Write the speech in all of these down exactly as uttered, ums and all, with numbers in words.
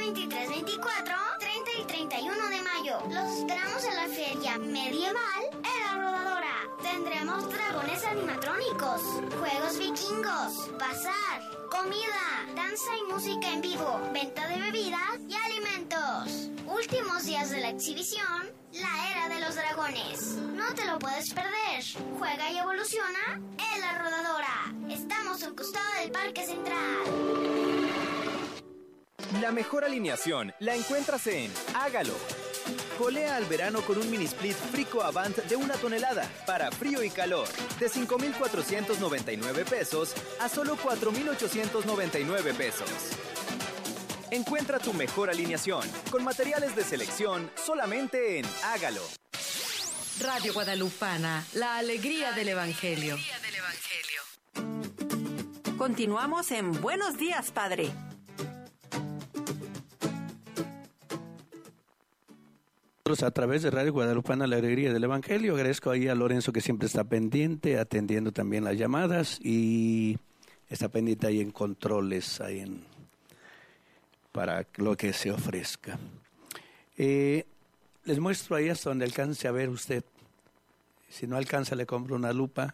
veintitrés, veinticuatro, treinta y treinta y uno de mayo. Los esperamos en la feria medieval en La Rodadora. Tendremos dragones animatrónicos, juegos vikingos, bazar, comida, danza y música en vivo, venta de bebidas y alimentos. Últimos días de la exhibición, la era de los dragones. No te lo puedes perder. Juega y evoluciona en La Rodadora. Estamos al costado del Parque Central. La mejor alineación la encuentras en Hágalo. Colea al verano con un mini split Frico Avant de una tonelada para frío y calor. De cinco mil cuatrocientos noventa y nueve pesos a solo cuatro mil ochocientos noventa y nueve pesos. Encuentra tu mejor alineación con materiales de selección solamente en Hágalo. Radio Guadalupana, la alegría del Evangelio. Continuamos en Buenos Días, Padre. A través de Radio Guadalupana, la alegría del Evangelio. Agradezco ahí a Lorenzo, que siempre está pendiente, atendiendo también las llamadas, y está pendiente ahí en controles, ahí en, para lo que se ofrezca. Eh, les muestro ahí hasta donde alcance a ver usted. Si no alcanza, le compro una lupa.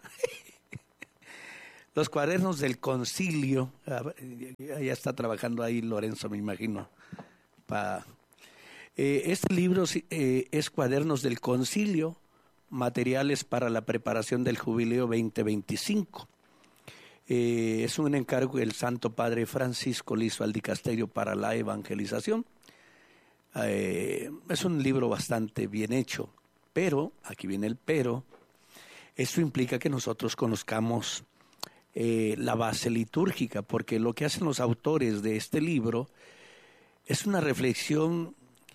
Los cuadernos del concilio. Ya está trabajando ahí Lorenzo, me imagino, para... Eh, este libro eh, es Cuadernos del Concilio, materiales para la preparación del Jubileo veinte veinticinco. Eh, es un encargo que el Santo Padre Francisco le hizo al Dicasterio para la Evangelización. Eh, es un libro bastante bien hecho, pero, aquí viene el pero, esto implica que nosotros conozcamos eh, la base litúrgica, porque lo que hacen los autores de este libro es una reflexión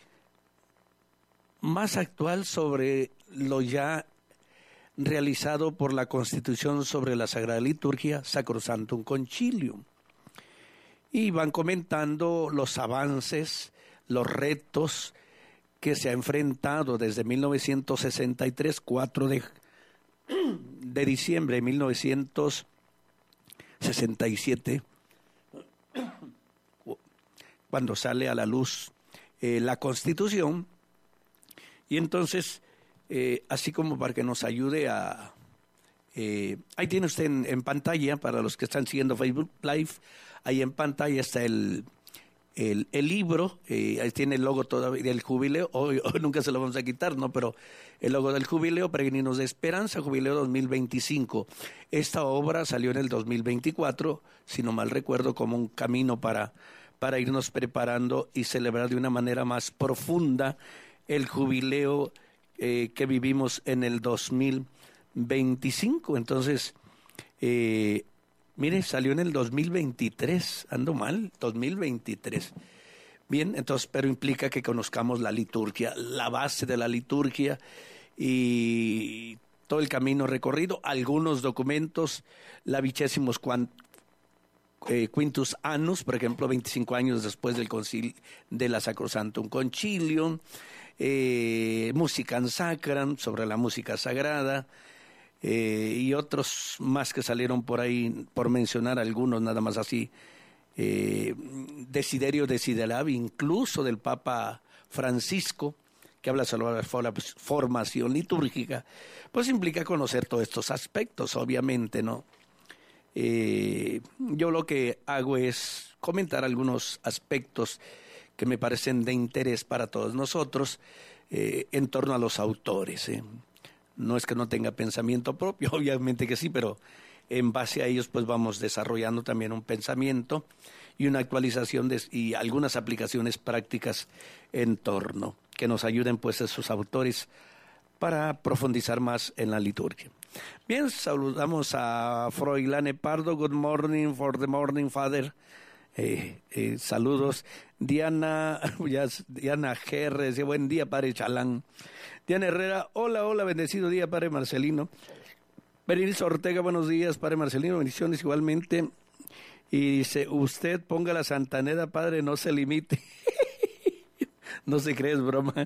más actual sobre lo ya realizado por la Constitución sobre la Sagrada Liturgia, Sacrosanctum Concilium. Y van comentando los avances, los retos que se ha enfrentado desde mil novecientos sesenta y tres, cuatro de, de diciembre de mil novecientos sesenta y siete, cuando sale a la luz eh, la Constitución. Y entonces, eh, así como para que nos ayude a... Eh, ahí tiene usted en, en pantalla, para los que están siguiendo Facebook Live, ahí en pantalla está el, el, el libro, eh, ahí tiene el logo todavía del Jubileo, hoy, hoy nunca se lo vamos a quitar, ¿no? Pero el logo del Jubileo, Peregrinos de Esperanza, Jubileo dos mil veinticinco. Esta obra salió en el dos mil veinticuatro, si no mal recuerdo, como un camino para, para irnos preparando y celebrar de una manera más profunda el jubileo eh, que vivimos en el dos mil veinticinco. Entonces, eh, mire, salió en el dos mil veintitrés, ando mal, dos mil veintitrés. Bien, entonces, pero implica que conozcamos la liturgia, la base de la liturgia y todo el camino recorrido, algunos documentos, la vigésimos cuant Eh, Quintus Annus, por ejemplo, veinticinco años después del concilio de la Sacrosanctum Concilium, eh, Musicam Sacram, sobre la música sagrada, eh, y otros más que salieron por ahí, por mencionar algunos, nada más así. eh, Desiderio Desideravi, incluso del Papa Francisco, que habla sobre la formación litúrgica, pues implica conocer todos estos aspectos, obviamente, ¿no? Eh, yo lo que hago es comentar algunos aspectos que me parecen de interés para todos nosotros eh, en torno a los autores. ¿eh? No es que no tenga pensamiento propio, obviamente que sí, pero en base a ellos pues vamos desarrollando también un pensamiento y una actualización de, y algunas aplicaciones prácticas en torno, que nos ayuden pues a esos autores para profundizar más en la liturgia. Bien, saludamos a Froilane Pardo. Good morning for the morning, Father. Eh, eh, saludos. Diana, ya, Diana G R, dice, buen día, Padre Chalán. Diana Herrera, hola, hola, bendecido día, Padre Marcelino. Berenice Ortega, buenos días, Padre Marcelino, bendiciones igualmente. Y dice, usted ponga la Santaneda, Padre, no se limite. No se cree, es broma.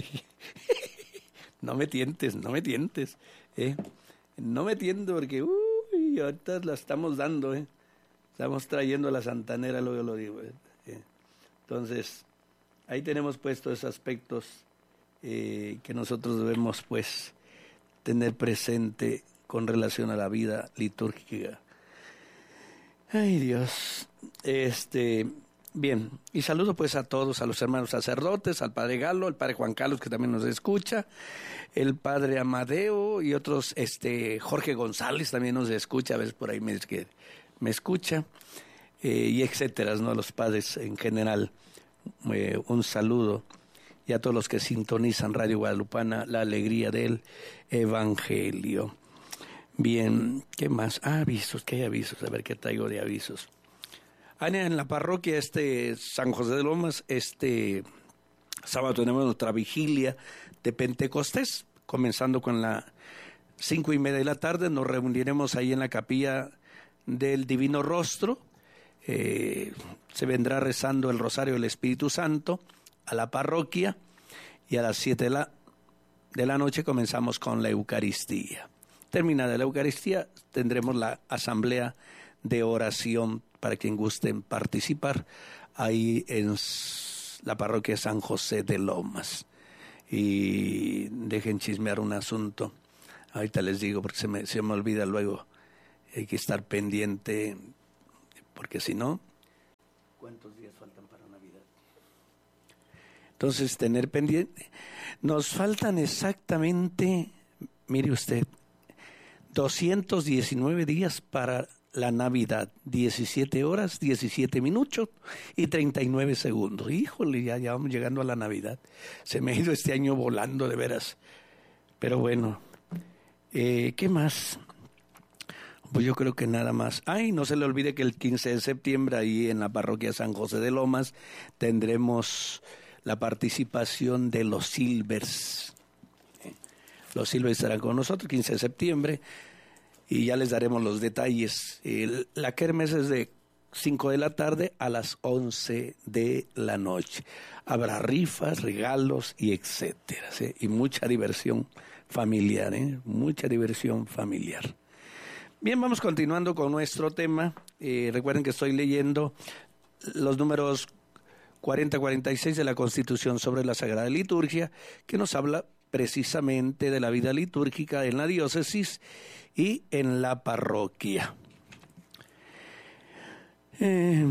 No me tientes, no me tientes. ¿eh? No me tiento porque, uy, ahorita la estamos dando, ¿eh? Estamos trayendo la Santanera, luego lo digo. ¿eh? Entonces, ahí tenemos puestos esos aspectos eh, que nosotros debemos pues tener presente con relación a la vida litúrgica. Ay, Dios. Este, bien, y saludo pues a todos, a los hermanos sacerdotes, al padre Galo, al padre Juan Carlos que también nos escucha, el padre Amadeo y otros, este, Jorge González también nos escucha, a veces por ahí me, que me escucha, eh, y etcétera, ¿no? A los padres en general, eh, un saludo. Y a todos los que sintonizan Radio Guadalupana, la alegría del Evangelio. Bien, ¿qué más? Ah, avisos, ¿qué hay avisos? A ver qué traigo de avisos. Ah, en la parroquia este San José de Lomas, este sábado tenemos nuestra vigilia de Pentecostés, comenzando con la cinco y media de la tarde. Nos reuniremos ahí en la capilla del Divino Rostro. Eh, se vendrá rezando el Rosario del Espíritu Santo a la parroquia, y a las siete de la, de la noche comenzamos con la Eucaristía. Terminada la Eucaristía, tendremos la asamblea de oración para quien gusten participar ahí en la parroquia San José de Lomas. Y dejen chismear un asunto, ahorita les digo porque se me, se me olvida luego, hay que estar pendiente, porque si no, ¿cuántos días faltan para Navidad? Entonces, tener pendiente. Nos faltan exactamente, mire usted, doscientos diecinueve días para la Navidad. diecisiete horas, diecisiete minutos y treinta y nueve segundos. Híjole, ya, ya vamos llegando a la Navidad. Se me ha ido este año volando, de veras. Pero bueno, eh, ¿qué más? Pues yo creo que nada más. Ay, no se le olvide que el quince de septiembre, ahí en la parroquia San José de Lomas, tendremos la participación de los Silvers. Los Silvers estarán con nosotros, quince de septiembre, y ya les daremos los detalles. El, la kermés es de cinco de la tarde a las once de la noche. Habrá rifas, regalos y etcétera, ¿sí? Y mucha diversión familiar, ¿eh? Mucha diversión familiar. Bien, vamos continuando con nuestro tema. Eh, recuerden que estoy leyendo los números cuarenta cuarenta y seis de la Constitución sobre la Sagrada Liturgia, que nos habla precisamente de la vida litúrgica en la diócesis y en la parroquia. Eh,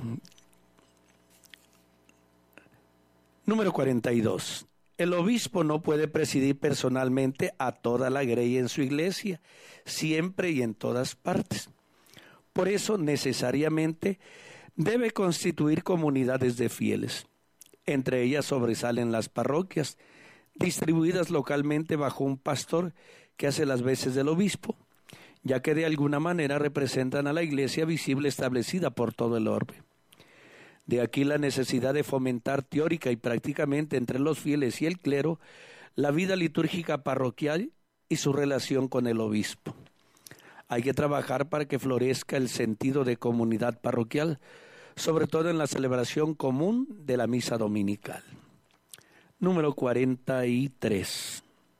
número cuarenta y dos. El obispo no puede presidir personalmente a toda la grey en su iglesia, siempre y en todas partes. Por eso, necesariamente, debe constituir comunidades de fieles. Entre ellas sobresalen las parroquias, distribuidas localmente bajo un pastor que hace las veces del obispo, ya que de alguna manera representan a la iglesia visible establecida por todo el orbe. De aquí la necesidad de fomentar teórica y prácticamente entre los fieles y el clero la vida litúrgica parroquial y su relación con el obispo. Hay que trabajar para que florezca el sentido de comunidad parroquial, sobre todo en la celebración común de la misa dominical. Número cuarenta y tres.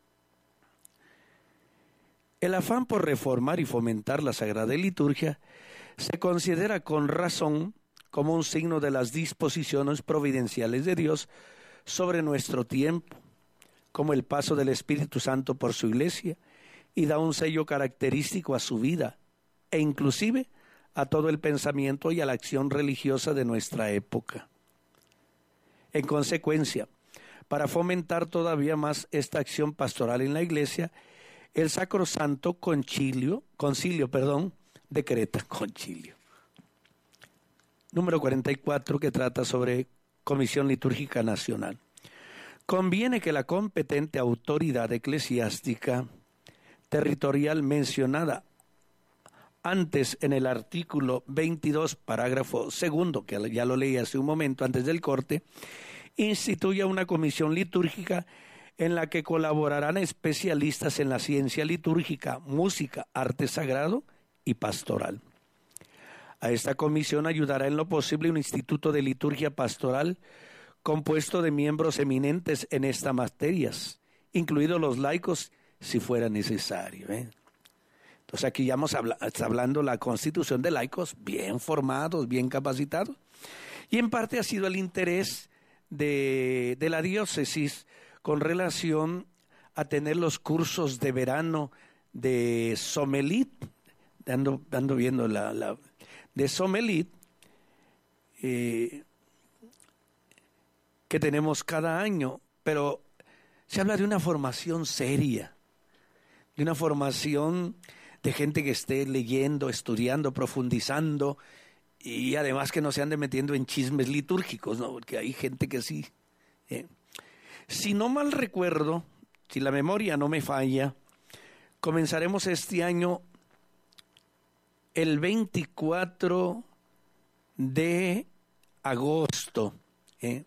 El afán por reformar y fomentar la Sagrada Liturgia se considera con razón como un signo de las disposiciones providenciales de Dios sobre nuestro tiempo, como el paso del Espíritu Santo por su iglesia, y da un sello característico a su vida, e inclusive a todo el pensamiento y a la acción religiosa de nuestra época. En consecuencia, para fomentar todavía más esta acción pastoral en la iglesia, el Sacrosanto Concilio, Concilio, perdón, decreta, concilio. Número cuarenta y cuatro, que trata sobre Comisión Litúrgica Nacional. Conviene que la competente autoridad eclesiástica territorial mencionada antes en el artículo veintidós, parágrafo segundo, que ya lo leí hace un momento antes del corte, instituya una comisión litúrgica en la que colaborarán especialistas en la ciencia litúrgica, música, arte sagrado y pastoral. A esta comisión ayudará en lo posible un instituto de liturgia pastoral compuesto de miembros eminentes en estas materias, incluidos los laicos si fuera necesario, ¿eh? Entonces aquí ya hemos habla, está hablando la constitución de laicos bien formados, bien capacitados, y en parte ha sido el interés de, de la diócesis con relación a tener los cursos de verano de Somelit, ando, ando viendo la, la de Somelit, eh, que tenemos cada año, pero se habla de una formación seria, de una formación de gente que esté leyendo, estudiando, profundizando, y además que no se ande metiendo en chismes litúrgicos, ¿no? Porque hay gente que sí. Eh. Si no mal recuerdo, si la memoria no me falla, comenzaremos este año el veinticuatro de agosto. ¿eh?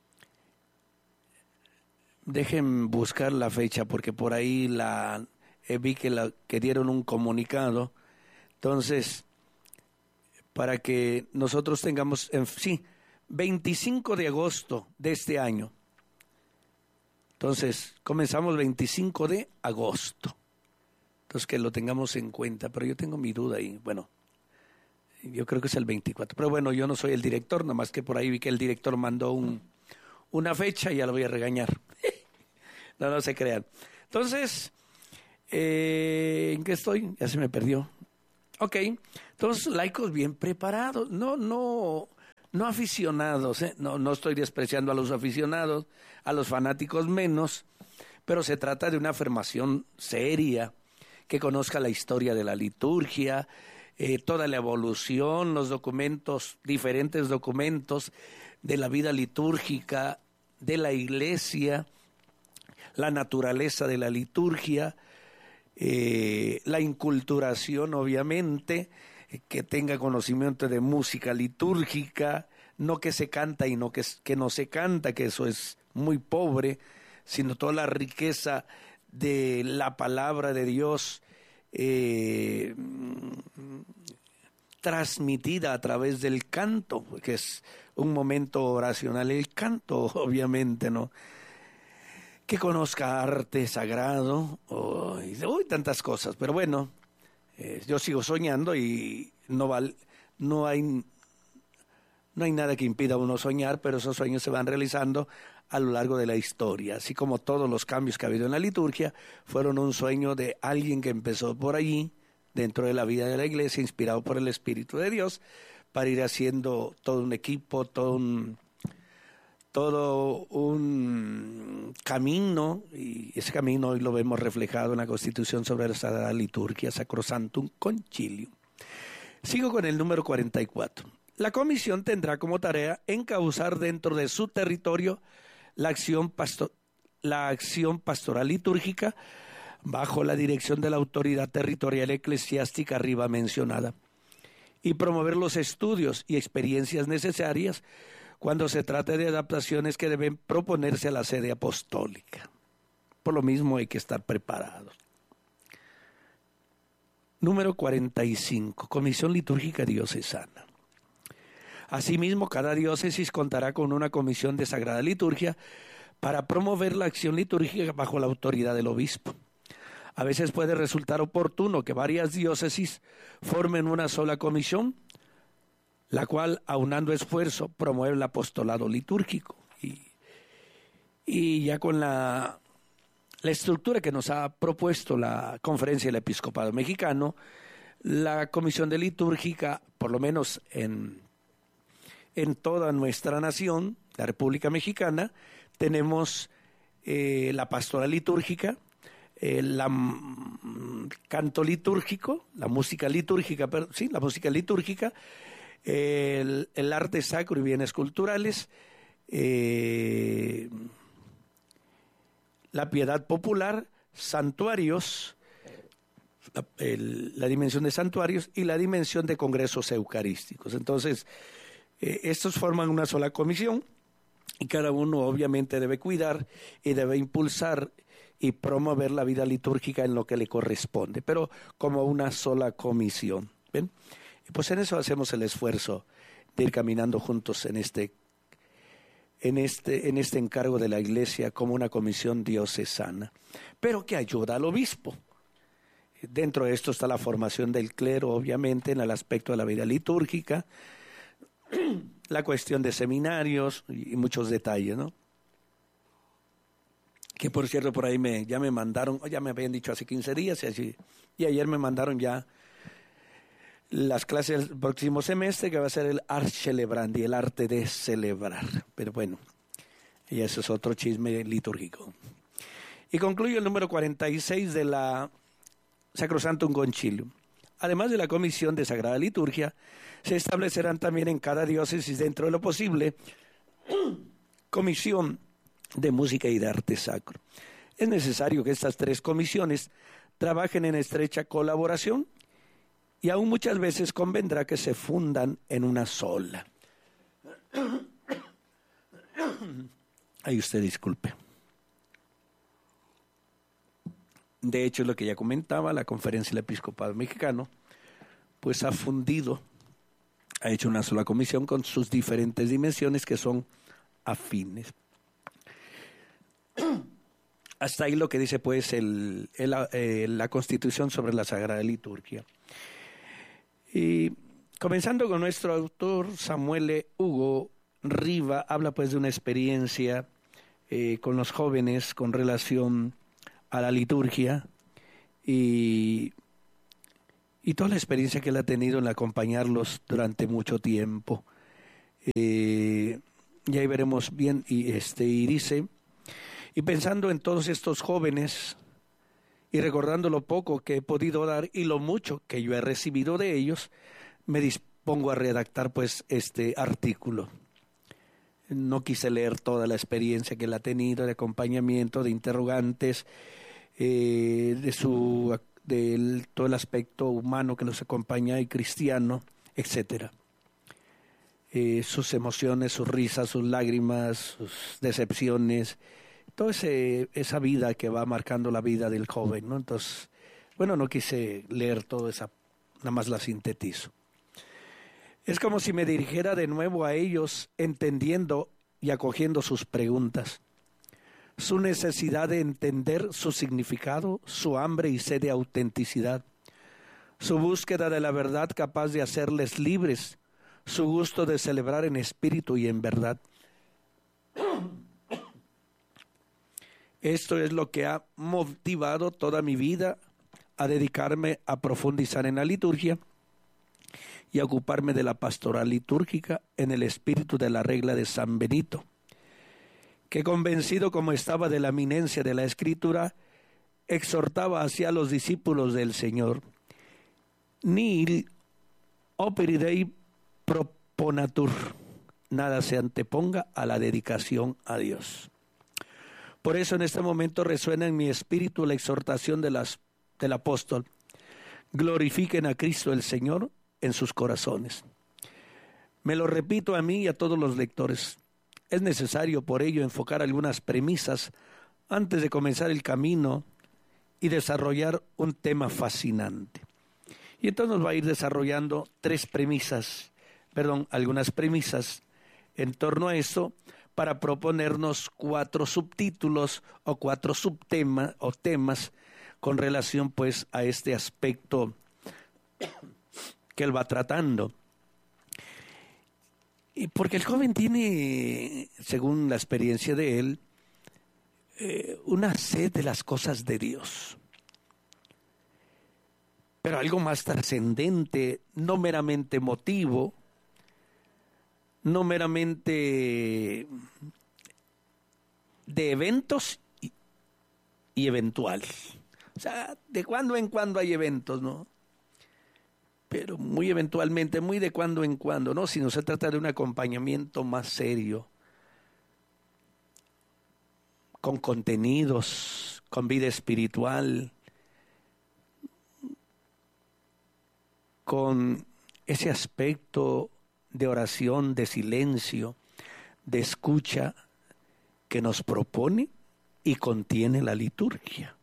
Dejen buscar la fecha porque por ahí la eh, vi que, la, que dieron un comunicado. Entonces, para que nosotros tengamos, en, sí, veinticinco de agosto de este año. Entonces, comenzamos veinticinco de agosto. Entonces, que lo tengamos en cuenta, pero yo tengo mi duda ahí. Bueno, yo creo que es el veinticuatro. Pero bueno, yo no soy el director, nomás que por ahí vi que el director mandó un, una fecha y ya lo voy a regañar. No, no se crean. Entonces, eh, ¿en qué estoy? Ya se me perdió. Ok, entonces laicos bien preparados, no, no, no aficionados, ¿eh? no, no estoy despreciando a los aficionados, a los fanáticos menos, pero se trata de una afirmación seria, que conozca la historia de la liturgia, eh, toda la evolución, los documentos, diferentes documentos de la vida litúrgica de la Iglesia, la naturaleza de la liturgia, eh, la inculturación, obviamente, eh, que tenga conocimiento de música litúrgica, no que se canta y no que, que no se canta, que eso es muy pobre, sino toda la riqueza de la palabra de Dios eh, transmitida a través del canto, que es un momento oracional, el canto, obviamente, ¿no? Que conozca arte sagrado, uy, uy, tantas cosas, pero bueno, eh, yo sigo soñando y no, val, no, hay, no hay nada que impida a uno soñar, pero esos sueños se van realizando a lo largo de la historia, así como todos los cambios que ha habido en la liturgia fueron un sueño de alguien que empezó por allí, dentro de la vida de la iglesia, inspirado por el Espíritu de Dios, para ir haciendo todo un equipo, todo un... todo un camino, y ese camino hoy lo vemos reflejado en la Constitución sobre la Sagrada Liturgia, Sacrosanctum Concilium. Sigo con el número cuarenta y cuatro. La comisión tendrá como tarea encauzar dentro de su territorio la acción, pasto- la acción pastoral litúrgica bajo la dirección de la autoridad territorial eclesiástica arriba mencionada y promover los estudios y experiencias necesarias cuando se trate de adaptaciones que deben proponerse a la sede apostólica. Por lo mismo hay que estar preparados. Número cuarenta y cinco. Comisión Litúrgica Diocesana. Asimismo, cada diócesis contará con una comisión de Sagrada Liturgia para promover la acción litúrgica bajo la autoridad del obispo. A veces puede resultar oportuno que varias diócesis formen una sola comisión, la cual, aunando esfuerzo, promueve el apostolado litúrgico. Y, y ya con la, la estructura que nos ha propuesto la Conferencia del Episcopado Mexicano, la Comisión de Litúrgica, por lo menos en, en toda nuestra nación, la República Mexicana, tenemos eh, la pastoral litúrgica, el mm, canto litúrgico, la música litúrgica, pero, sí, la música litúrgica, El, el arte sacro y bienes culturales, eh, la piedad popular, santuarios, la, el, la dimensión de santuarios y la dimensión de congresos eucarísticos. Entonces, eh, estos forman una sola comisión y cada uno obviamente debe cuidar y debe impulsar y promover la vida litúrgica en lo que le corresponde, pero como una sola comisión. ¿Ven? Pues en eso hacemos el esfuerzo de ir caminando juntos en este, en este, en este encargo de la Iglesia como una comisión diocesana, pero que ayuda al obispo. Dentro de esto está la formación del clero, obviamente, en el aspecto de la vida litúrgica, la cuestión de seminarios y muchos detalles, ¿no? Que por cierto, por ahí me, ya me mandaron, ya me habían dicho hace quince días y, así, y ayer me mandaron ya las clases del próximo semestre, que va a ser el Art Celebrandi, el arte de celebrar. Pero bueno, y eso es otro chisme litúrgico. Y concluyo el número cuarenta y seis de la Sacrosanctum Concilium. Además de la Comisión de Sagrada Liturgia, se establecerán también en cada diócesis, dentro de lo posible, comisión de música y de arte sacro. Es necesario que estas tres comisiones trabajen en estrecha colaboración y aún muchas veces convendrá que se fundan en una sola. Ahí usted disculpe. De hecho, es lo que ya comentaba, la Conferencia del Episcopado Mexicano, pues ha fundido, ha hecho una sola comisión con sus diferentes dimensiones que son afines. Hasta ahí lo que dice pues el, el, eh, la Constitución sobre la Sagrada Liturgia. Y comenzando con nuestro autor, Samuel Hugo Riva, habla pues de una experiencia eh, con los jóvenes con relación a la liturgia y, y toda la experiencia que él ha tenido en acompañarlos durante mucho tiempo. Eh, y ahí veremos bien, y, este, y dice... Y pensando en todos estos jóvenes y recordando lo poco que he podido dar y lo mucho que yo he recibido de ellos, me dispongo a redactar pues este artículo. No quise leer toda la experiencia que él ha tenido de acompañamiento, de interrogantes, eh, de su de todo el aspecto humano que nos acompaña y cristiano, etcétera. Eh, sus emociones, sus risas, sus lágrimas, sus decepciones, toda ese, esa vida que va marcando la vida del joven, ¿no? Entonces, bueno, no quise leer toda esa, nada más la sintetizo. Es como si me dirigiera de nuevo a ellos, entendiendo y acogiendo sus preguntas, su necesidad de entender su significado, su hambre y sed de autenticidad, su búsqueda de la verdad capaz de hacerles libres, su gusto de celebrar en espíritu y en verdad. Esto es lo que ha motivado toda mi vida a dedicarme a profundizar en la liturgia y a ocuparme de la pastoral litúrgica en el espíritu de la regla de San Benito, que convencido como estaba de la eminencia de la Escritura, exhortaba hacia los discípulos del Señor: Nihil operi Dei proponatur, nada se anteponga a la dedicación a Dios. Por eso en este momento resuena en mi espíritu la exhortación de las, del apóstol: glorifiquen a Cristo el Señor en sus corazones. Me lo repito a mí y a todos los lectores. Es necesario por ello enfocar algunas premisas antes de comenzar el camino y desarrollar un tema fascinante. Y entonces nos va a ir desarrollando tres premisas, perdón, algunas premisas en torno a eso, para proponernos cuatro subtítulos o cuatro subtemas o temas con relación pues a este aspecto que él va tratando. Y porque el joven tiene, según la experiencia de él, eh, una sed de las cosas de Dios. Pero algo más trascendente, no meramente emotivo, no meramente de eventos y, y eventual. O sea, de cuando en cuando hay eventos, ¿no? Pero muy eventualmente, muy de cuando en cuando, ¿no? Sino se trata de un acompañamiento más serio, con contenidos, con vida espiritual, con ese aspecto de oración, de silencio, de escucha que nos propone y contiene la liturgia.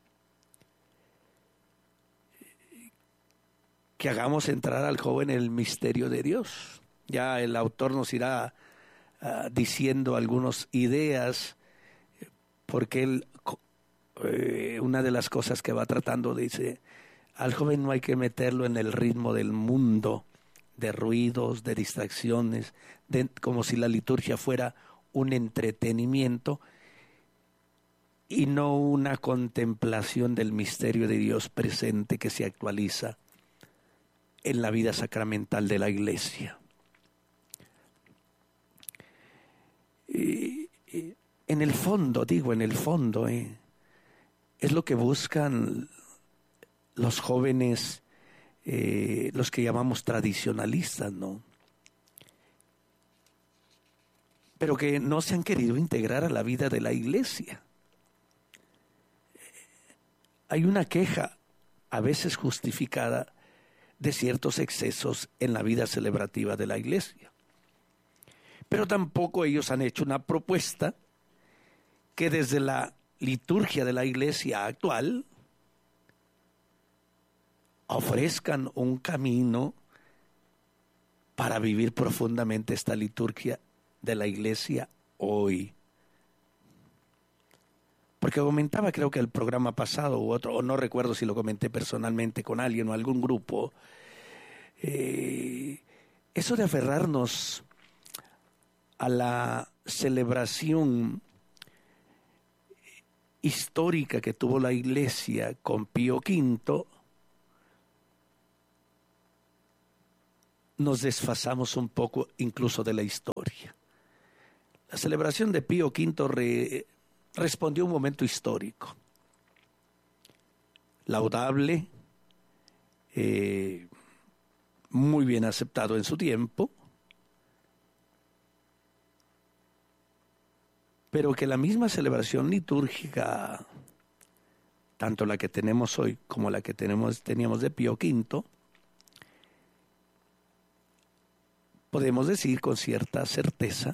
Que hagamos entrar al joven en el misterio de Dios. Ya el autor nos irá uh, diciendo algunas ideas, porque él, eh, una de las cosas que va tratando, dice, al joven no hay que meterlo en el ritmo del mundo, de ruidos, de distracciones, de, como si la liturgia fuera un entretenimiento y no una contemplación del misterio de Dios presente que se actualiza en la vida sacramental de la Iglesia. Y, y en el fondo, digo, en el fondo, eh, es lo que buscan los jóvenes, eh, los que llamamos tradicionalistas, ¿no? Pero que no se han querido integrar a la vida de la Iglesia. Hay una queja, a veces justificada, de ciertos excesos en la vida celebrativa de la Iglesia. Pero tampoco ellos han hecho una propuesta que desde la liturgia de la Iglesia actual ofrezcan un camino para vivir profundamente esta liturgia de la Iglesia hoy. Porque comentaba, creo que el programa pasado u otro, o no recuerdo si lo comenté personalmente con alguien o algún grupo, eh, eso de aferrarnos a la celebración histórica que tuvo la Iglesia con Pío Quinto, nos desfasamos un poco incluso de la historia. La celebración de Pío Quinto re, respondió a un momento histórico, laudable, eh, muy bien aceptado en su tiempo, pero que la misma celebración litúrgica, tanto la que tenemos hoy como la que tenemos, teníamos de Pío Quinto, podemos decir con cierta certeza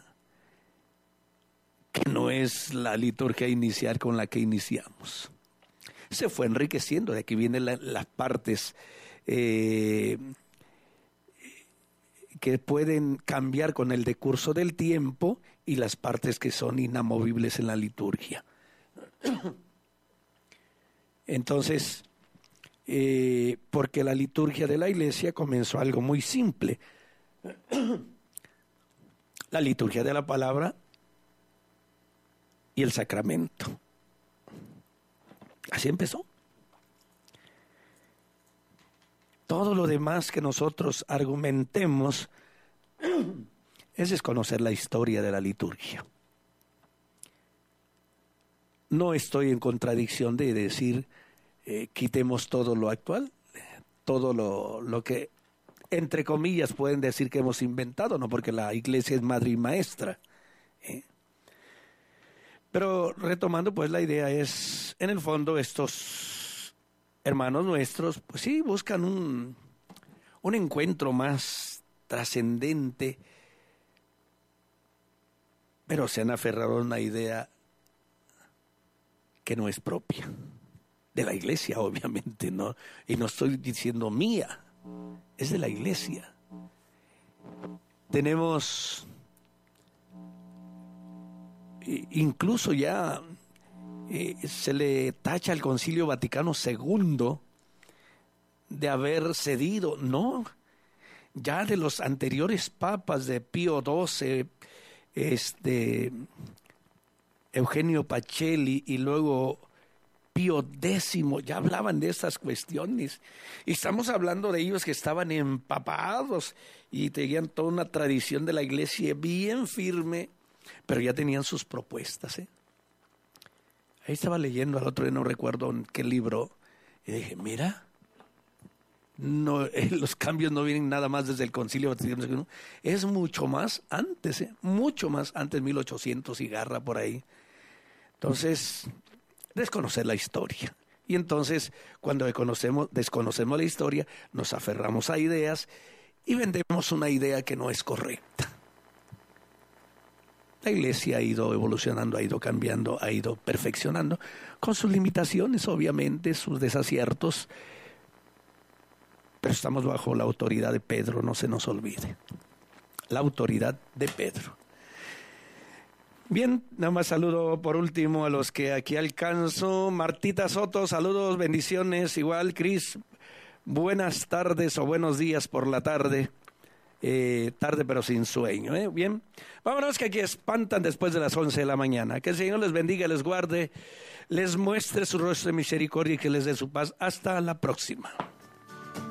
que no es la liturgia inicial con la que iniciamos. Se fue enriqueciendo, de aquí vienen la, las partes eh, que pueden cambiar con el decurso del tiempo y las partes que son inamovibles en la liturgia. Entonces, eh, porque la liturgia de la Iglesia comenzó algo muy simple. La liturgia de la palabra y el sacramento. Así empezó. Todo lo demás que nosotros argumentemos es desconocer la historia de la liturgia. No estoy en contradicción de decir eh, quitemos todo lo actual, todo lo, lo que entre comillas pueden decir que hemos inventado, no, porque la Iglesia es madre y maestra. ¿eh? Pero retomando, pues la idea es, en el fondo, estos hermanos nuestros, pues sí, buscan un, un encuentro más trascendente, pero se han aferrado a una idea que no es propia de la Iglesia, obviamente, ¿no? Y no estoy diciendo mía, es de la Iglesia. Tenemos incluso ya eh, se le tacha al Concilio Vaticano segundo de haber cedido, no, ya de los anteriores papas de Pío doce, este Eugenio Pacelli y luego Pío décimo, ya hablaban de estas cuestiones. Y estamos hablando de ellos que estaban empapados y tenían toda una tradición de la Iglesia bien firme, pero ya tenían sus propuestas. ¿eh? Ahí estaba leyendo al otro día, no recuerdo en qué libro, y dije, mira, no, eh, los cambios no vienen nada más desde el Concilio Vaticano segundo, es mucho más antes, ¿eh? mucho más antes, mil ochocientos y garra por ahí. Entonces, desconocer la historia. Y entonces, cuando desconocemos, desconocemos la historia, nos aferramos a ideas y vendemos una idea que no es correcta. La Iglesia ha ido evolucionando, ha ido cambiando, ha ido perfeccionando, con sus limitaciones, obviamente, sus desaciertos, pero estamos bajo la autoridad de Pedro, no se nos olvide. La autoridad de Pedro. Bien, nada más saludo por último a los que aquí alcanzo. Martita Soto, saludos, bendiciones. Igual, Cris, buenas tardes o buenos días por la tarde. eh, tarde pero sin sueño. ¿eh? Bien, vámonos que aquí espantan después de las once de la mañana. Que el Señor les bendiga, les guarde, les muestre su rostro de misericordia y que les dé su paz. Hasta la próxima.